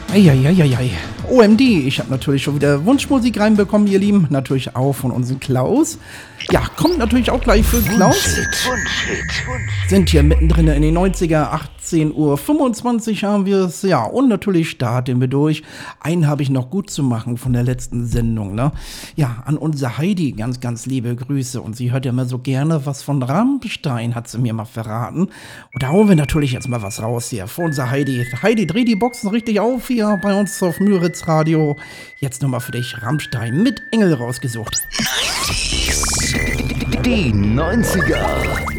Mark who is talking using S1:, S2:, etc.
S1: Eieieiei. OMD, ich habe natürlich schon wieder Wunschmusik reinbekommen, ihr Lieben. Natürlich auch von unserem Klaus. Ja, kommt natürlich auch gleich für Klaus. Sind hier mittendrin in den 90er, 18:25 Uhr haben wir es. Ja, und natürlich starten wir durch. Einen habe ich noch gut zu machen von der letzten Sendung, ne? Ja, an unsere Heidi ganz, ganz liebe Grüße. Und sie hört ja immer so gerne was von Rammstein, hat sie mir mal verraten. Und da holen wir natürlich jetzt mal was raus hier für unsere Heidi. Heidi, dreh die Boxen richtig auf hier bei uns auf Müritz Radio. Jetzt nochmal für dich Rammstein mit Engel rausgesucht.
S2: Die 90er.